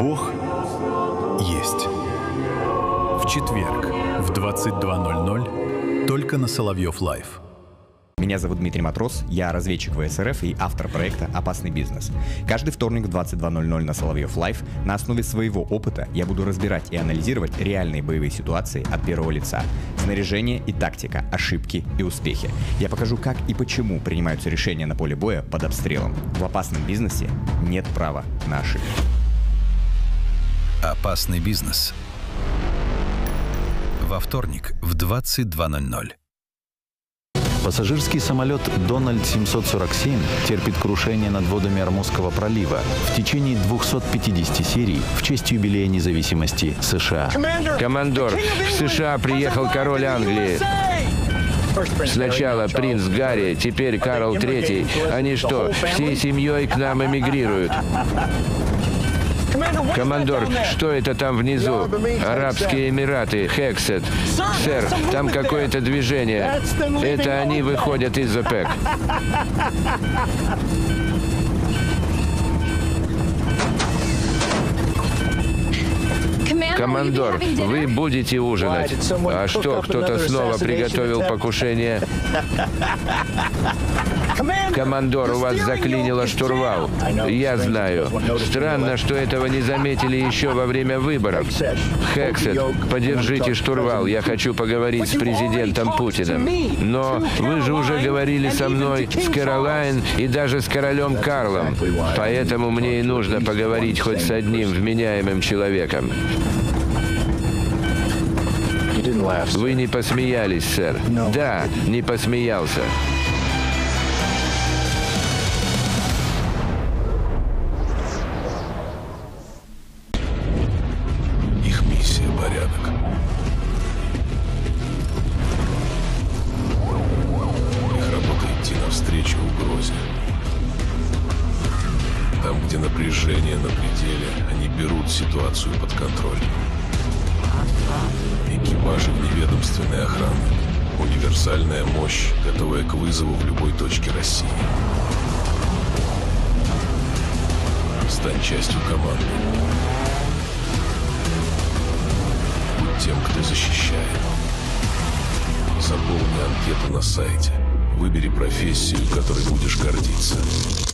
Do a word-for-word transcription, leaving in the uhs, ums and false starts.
Бог есть. В четверг в двадцать два ноль ноль только на Соловьев Лайв. Меня зовут Дмитрий Матрос, я разведчик вэ эс эр эф и автор проекта «Опасный бизнес». Каждый вторник в двадцать два ноль ноль на Соловьев Лайв на основе своего опыта я буду разбирать и анализировать реальные боевые ситуации от первого лица. Снаряжение и тактика, ошибки и успехи. Я покажу, как и почему принимаются решения на поле боя под обстрелом. В опасном бизнесе нет права на ошибки. «Опасный бизнес». Во вторник в двадцать два ноль ноль. Пассажирский самолет Дональд семьсот сорок семь терпит крушение над водами Ормузского пролива в течение двухсот пятидесяти серий в честь юбилея независимости США. Командор, в США приехал король Англии. Сначала принц Гарри, теперь Карл Третий. Они что, всей семьей к нам эмигрируют? Командор, что это там внизу? Арабские Эмираты, Хексет. Сэр, там какое-то движение. Это они выходят из ОПЕК. Командор, вы будете ужинать. А что, кто-то снова приготовил покушение? Командор, у вас заклинило штурвал. Я знаю. Странно, что этого не заметили еще во время выборов. Хексет, подержите штурвал. Я хочу поговорить с президентом Путиным. Но вы же уже говорили со мной, с Кэролайн и даже с королем Карлом. Поэтому мне и нужно поговорить хоть с одним вменяемым человеком. Вы не посмеялись, сэр. Да, не посмеялся. Их миссия — порядок. Их работа — идти навстречу угрозе. Там, где напряжение на пределе, они берут ситуацию под контроль. Экипажи вневедомственной охраны. Универсальная мощь, готовая к вызову в любой точке России. Стань частью команды. Будь тем, кто защищает. Заполни анкету на сайте. Выбери профессию, которой будешь гордиться.